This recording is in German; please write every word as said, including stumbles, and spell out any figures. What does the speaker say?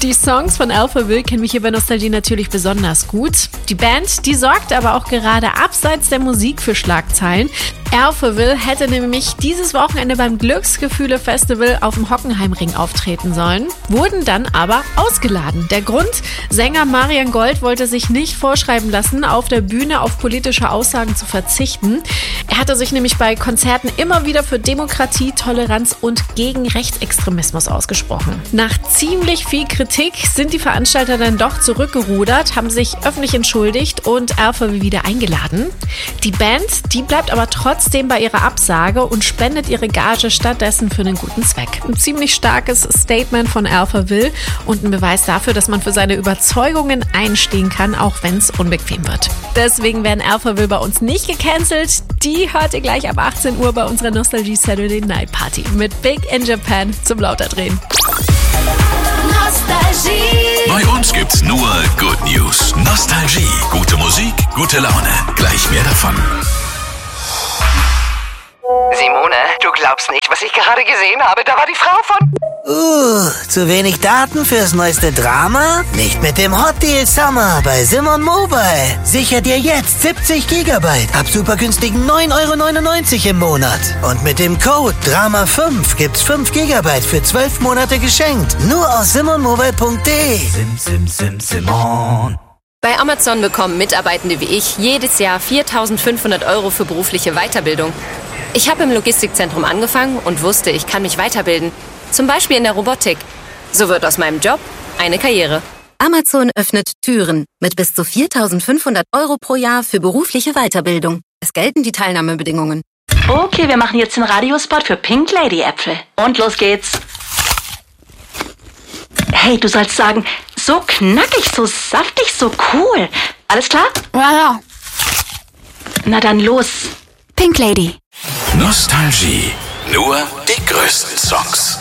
Die Songs von Alphaville kennen mich hier bei Nostalgie natürlich besonders gut. Die Band, die sorgt aber auch gerade abseits der Musik für Schlagzeilen. Alphaville hätte nämlich dieses Wochenende beim Glücksgefühle-Festival auf dem Hockenheimring auftreten sollen, wurden dann aber ausgeladen. Der Grund? Sänger Marian Gold wollte sich nicht vorschreiben lassen, auf der Bühne auf politische Aussagen zu verzichten. Er hatte sich nämlich bei Konzerten immer wieder für Demokratie, Toleranz und gegen Rechtsextremismus ausgesprochen. Nach ziemlich viel Kritik sind die Veranstalter dann doch zurückgerudert, haben sich öffentlich entschuldigt und Alphaville wieder eingeladen. Die Band, die bleibt aber trotzdem bei ihrer Absage und spendet ihre Gage stattdessen für einen guten Zweck. Ein ziemlich starkes Statement von Alphaville und ein Beweis dafür, dass man für seine Überzeugungen einstehen kann, auch wenn es unbequem wird. Deswegen werden Alphaville bei uns nicht gecancelt. Die hört ihr gleich ab achtzehn Uhr bei unserer Nostalgie Saturday Night Party mit Big in Japan zum Lauterdrehen. Nostalgie. Bei uns gibt's nur Good News. Nostalgie. Gute Musik, gute Laune. Gleich mehr davon. Simone, du glaubst nicht, was ich gerade gesehen habe. Da war die Frau von... Uh, zu wenig Daten fürs neueste Drama? Nicht mit dem Hot Deal Summer bei Simon Mobile. Sicher dir jetzt siebzig Gigabyte ab super günstigen neun Euro neunundneunzig im Monat. Und mit dem Code Drama fünf gibt's fünf Gigabyte für zwölf Monate geschenkt. Nur auf simonmobile punkt de. Sim, sim, sim, Simon. Bei Amazon bekommen Mitarbeitende wie ich jedes Jahr viertausendfünfhundert Euro für berufliche Weiterbildung. Ich habe im Logistikzentrum angefangen und wusste, ich kann mich weiterbilden. Zum Beispiel in der Robotik. So wird aus meinem Job eine Karriere. Amazon öffnet Türen mit bis zu viertausendfünfhundert Euro pro Jahr für berufliche Weiterbildung. Es gelten die Teilnahmebedingungen. Okay, wir machen jetzt den Radiospot für Pink Lady Äpfel. Und los geht's. Hey, du sollst sagen, so knackig, so saftig, so cool. Alles klar? Ja, ja. Na dann los. Pink Lady. Nostalgie. Nur die größten Songs.